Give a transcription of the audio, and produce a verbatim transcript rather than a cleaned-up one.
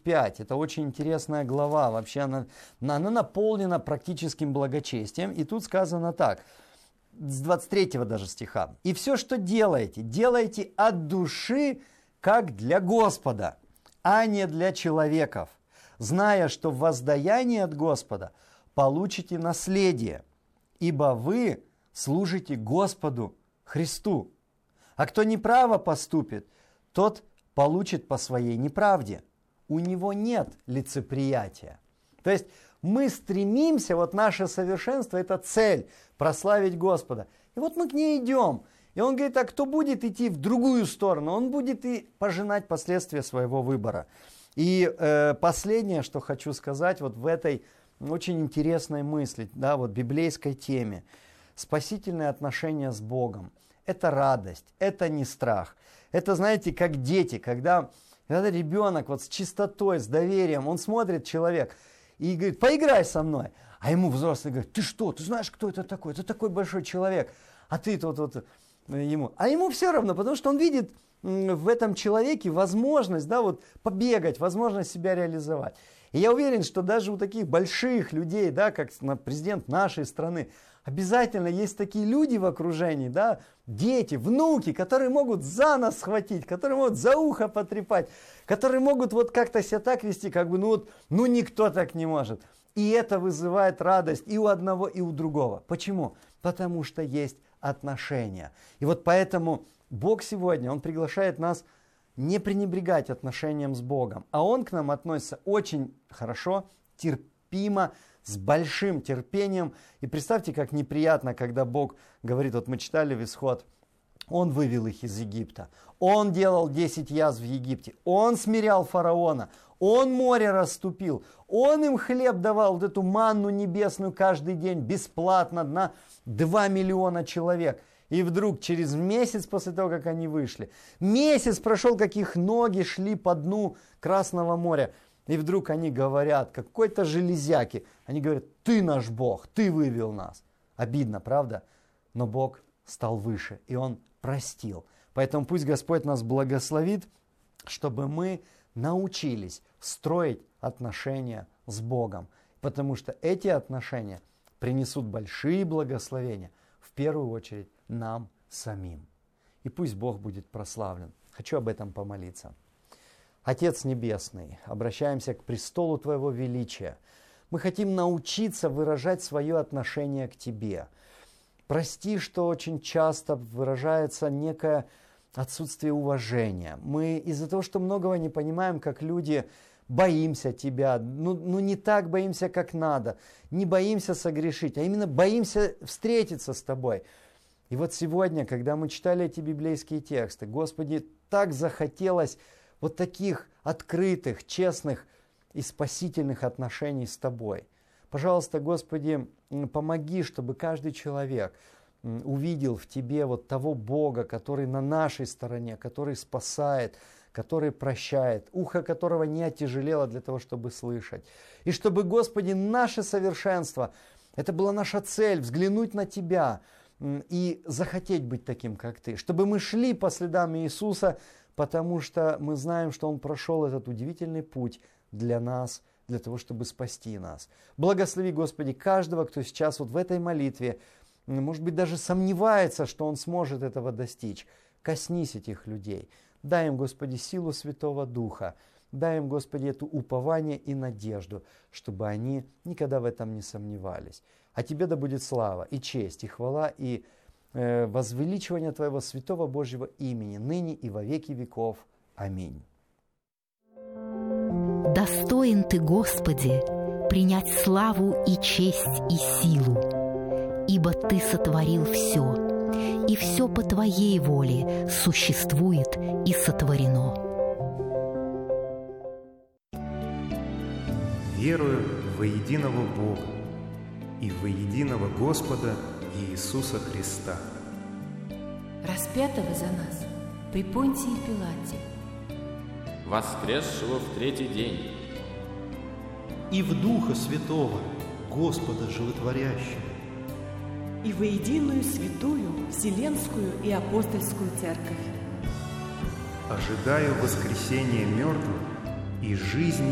пять. Это очень интересная глава. Вообще она, она наполнена практическим благочестием. И тут сказано так, с двадцать третьего даже стиха. «И все, что делаете, делайте от души, как для Господа, а не для человеков, зная, что в воздаянии от Господа получите наследие, ибо вы служите Господу Христу. А кто неправо поступит, тот получит по своей неправде. У него нет лицеприятия». То есть мы стремимся, вот наше совершенство – это цель, прославить Господа. И вот мы к ней идем. И он говорит, а кто будет идти в другую сторону, он будет и пожинать последствия своего выбора. И э, последнее, что хочу сказать вот в этой очень интересной мысли, да, вот библейской теме. Спасительные отношения с Богом – это радость, это не страх. Это, знаете, как дети, когда, когда ребенок вот с чистотой, с доверием, он смотрит человек и говорит, поиграй со мной. А ему взрослый говорит, ты что, ты знаешь, кто это такой? Это такой большой человек, а ты тут вот ему. А ему все равно, потому что он видит в этом человеке возможность, да, вот, побегать, возможность себя реализовать. И я уверен, что даже у таких больших людей, да, как президент нашей страны, обязательно есть такие люди в окружении, да, дети, внуки, которые могут за нос схватить, которые могут за ухо потрепать, которые могут вот как-то себя так вести, как бы, ну вот, ну никто так не может. И это вызывает радость и у одного, и у другого. Почему? Потому что есть отношения. И вот поэтому Бог сегодня, Он приглашает нас не пренебрегать отношением с Богом, а Он к нам относится очень хорошо, терпимо, с большим терпением. И представьте, как неприятно, когда Бог говорит, вот мы читали в Исход, Он вывел их из Египта, Он делал десять язв в Египте, Он смирял фараона, Он море расступил, Он им хлеб давал, вот эту манну небесную каждый день, бесплатно на два миллиона человек. И вдруг через месяц после того, как они вышли, месяц прошел, как их ноги шли по дну Красного моря. И вдруг они говорят, какой-то железяки, они говорят, ты наш Бог, ты вывел нас. Обидно, правда? Но Бог стал выше, и Он простил. Поэтому пусть Господь нас благословит, чтобы мы научились строить отношения с Богом. Потому что эти отношения принесут большие благословения, в первую очередь, нам самим. И пусть Бог будет прославлен. Хочу об этом помолиться. Отец Небесный, обращаемся к престолу Твоего величия. Мы хотим научиться выражать свое отношение к Тебе. Прости, что очень часто выражается некое отсутствие уважения. Мы из-за того, что многого не понимаем, как люди, боимся Тебя. Ну, ну не так боимся, как надо. Не боимся согрешить, а именно боимся встретиться с Тобой. И вот сегодня, когда мы читали эти библейские тексты, Господи, так захотелось вот таких открытых, честных и спасительных отношений с Тобой. Пожалуйста, Господи, помоги, чтобы каждый человек увидел в Тебе вот того Бога, который на нашей стороне, который спасает, который прощает, ухо которого не оттяжелело для того, чтобы слышать. И чтобы, Господи, наше совершенство, это была наша цель, взглянуть на Тебя и захотеть быть таким, как Ты. Чтобы мы шли по следам Иисуса, потому что мы знаем, что Он прошел этот удивительный путь для нас, для того, чтобы спасти нас. Благослови, Господи, каждого, кто сейчас вот в этой молитве, может быть, даже сомневается, что он сможет этого достичь. Коснись этих людей. Дай им, Господи, силу Святого Духа. Дай им, Господи, эту упование и надежду, чтобы они никогда в этом не сомневались. А Тебе да будет слава и честь, и хвала, и э, возвеличивание Твоего святого Божьего имени, ныне и во веки веков. Аминь. Достоин Ты, Господи, принять славу и честь и силу, ибо Ты сотворил все, и все по Твоей воле существует и сотворено. Верую во единого Бога и во единого Господа Иисуса Христа, распятого за нас при Понтии Пилате, воскресшего в третий день, и в Духа Святого, Господа Животворящего, и во единую святую Вселенскую и Апостольскую Церковь. ожидаю воскресения мертвых и жизни